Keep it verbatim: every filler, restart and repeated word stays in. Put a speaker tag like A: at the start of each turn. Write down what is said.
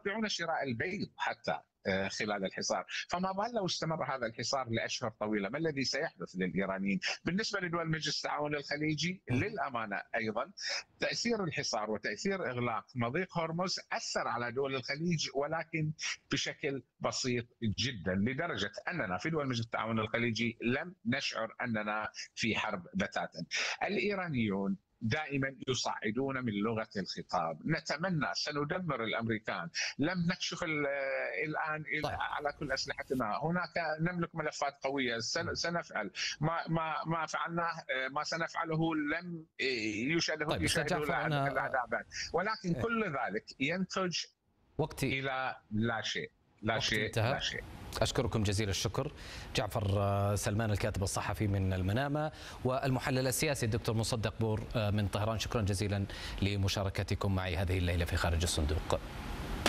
A: يستطيعون شراء البيض حتى خلال الحصار، فما بال لو استمر هذا الحصار لأشهر طويلة، ما الذي سيحدث للإيرانيين؟ بالنسبة لدول مجلس التعاون الخليجي للأمانة أيضا تأثير الحصار وتأثير إغلاق مضيق هرمز أثر على دول الخليج، ولكن بشكل بسيط جدا، لدرجة أننا في دول مجلس التعاون الخليجي لم نشعر أننا في حرب بتاتا. الإيرانيون دائما يصعدون من لغة الخطاب، نتمنى سندمر الأمريكان، لم نكشف الآن
B: طيب.
A: على كل أسلحتنا، هناك نملك ملفات قوية، سنفعل ما ما ما فعلناه، ما سنفعله لم يشاهده
B: طيب
A: يشاهده الأعداء بعد، ولكن
B: إيه.
A: كل ذلك ينتج
B: وقتي
A: إلى لا شيء لا شيء
B: انتهى.
A: لا شيء.
B: أشكركم جزيل الشكر جعفر سلمان الكاتب الصحفي من المنامة، والمحلل السياسي الدكتور مصدق بور من طهران. شكرا جزيلا لمشاركتكم معي هذه الليلة في خارج الصندوق.